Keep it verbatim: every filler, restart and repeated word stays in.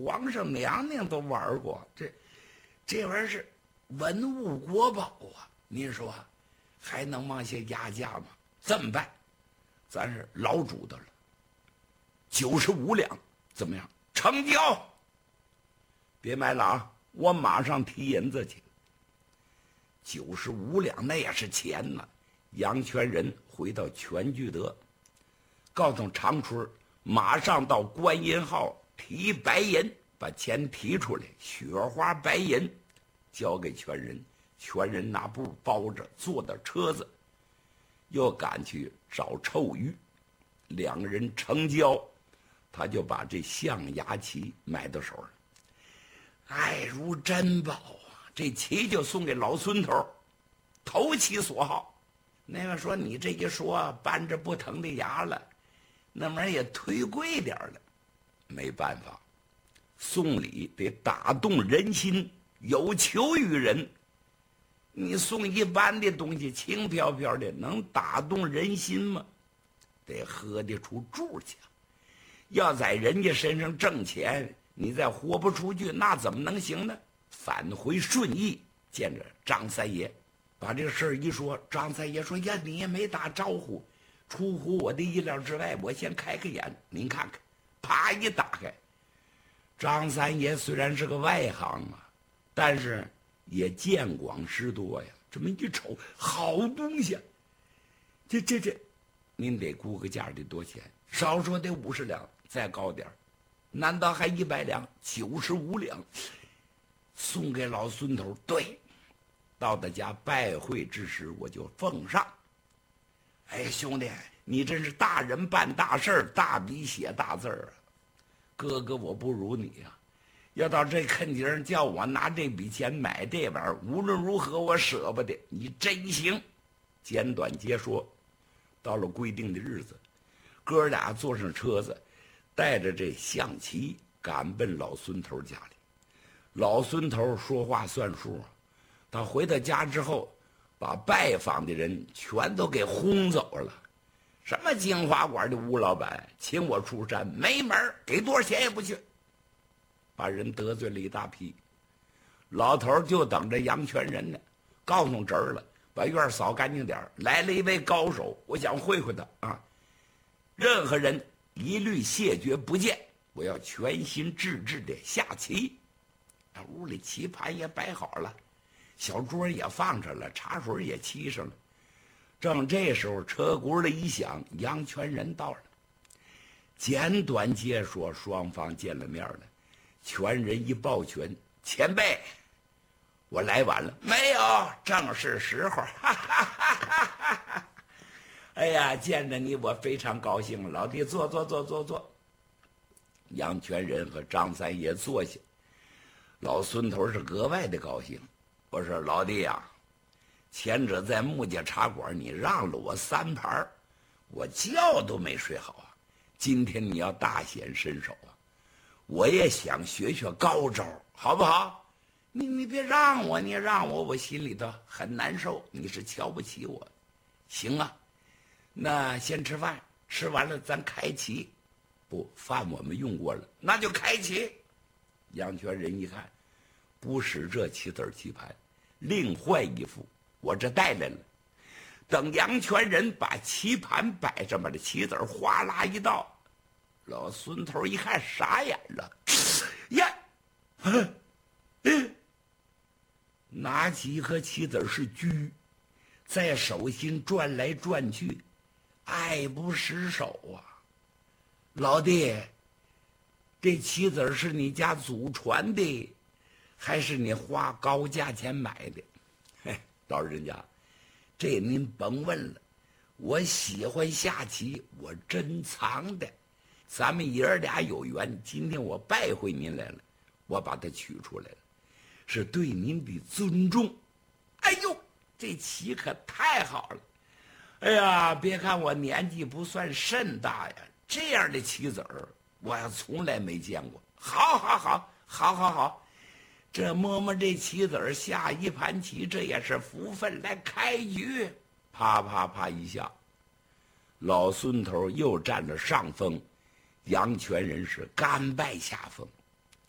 皇上娘娘都玩过，这这玩意儿是文物国宝啊！您说还能往下压价吗？这么办？咱是老主的了，九十五两怎么样？成交！别买了啊！我马上提银子去。九十五两那也是钱呐！杨全仁回到全聚德，告诉长春马上到观音号提白银，把钱提出来，雪花白银交给全仁。全仁拿布包着，坐到车子，又赶去找臭鱼。两个人成交，他就把这象牙旗买到手了。爱如珍宝啊！这旗就送给老孙头，投其所好。那个说你这一说，搬着不疼的牙了，那玩意儿也忒贵点了。没办法，送礼得打动人心，有求于人。你送一般的东西，轻飘飘的，能打动人心吗？得喝得出主去。要在人家身上挣钱，你再豁不出去，那怎么能行呢？返回顺义，见着张三爷，把这个事儿一说，张三爷说：“呀，你也没打招呼，出乎我的意料之外。我先开开眼，您看看。”啪一打开，张三爷虽然是个外行啊，但是也见广识多呀。这么一瞅，好东西，这这这，您得估个价得多钱？少说得五十两，再高点儿，难道还一百两？九十五两，送给老孙头。对，到他家拜会之时，我就奉上。哎，兄弟，你真是大人办大事儿，大笔写大字儿啊！哥哥，我不如你呀、啊。要到这坎节上叫我拿这笔钱买这玩意儿，无论如何我舍不得。你真行。简短截说，到了规定的日子，哥俩坐上车子，带着这象棋赶奔老孙头家里。老孙头说话算数啊，他回到家之后，把拜访的人全都给轰走了。什么金华馆的吴老板请我出山，没门儿，给多少钱也不去，把人得罪了一大批。老头就等着杨全仁呢，告诉侄儿了，把院扫干净点儿，来了一位高手，我想会会他啊。任何人一律谢绝不见，我要全心致志的下棋。屋里棋盘也摆好了，小桌也放上了，茶水也沏上了。正这时候，车轱辘一响，杨全仁到了。简短截说，双方见了面了。全仁一抱拳：“前辈，我来晚了。”“没有，正是时候。”哈哈哈哈哈！哎呀，见着你我非常高兴，老弟，坐坐坐坐坐。杨全仁和张三爷坐下，老孙头是格外的高兴。我说：“老弟呀、啊。”前者在穆家茶馆，你让了我三盘，我觉都没睡好啊。今天你要大显身手啊，我也想学学高招，好不好？你你别让我，你让我，我心里头很难受。你是瞧不起我，行啊？那先吃饭，吃完了咱开棋。不，饭我们用过了，那就开棋。杨全仁一看，不使这棋子棋盘，另换一副。我这带来了。等杨全仁把棋盘摆上，把这棋子哗啦一倒，老孙头一看傻眼了，呀，嗯嗯，拿起一颗棋子是车，在手心转来转去，爱不释手啊。老弟，这棋子是你家祖传的，还是你花高价钱买的？嘿，老人家，这您甭问了，我喜欢下棋，我珍藏的。咱们爷儿俩有缘，今天我拜会您来了，我把它取出来了，是对您的尊重。哎呦，这棋可太好了！哎呀，别看我年纪不算甚大呀，这样的棋子儿我还从来没见过。好好好，好好好。这摸摸这棋子儿，下一盘棋，这也是福分。来开局，啪啪啪一下，老孙头又占了上风，杨全仁是甘拜下风。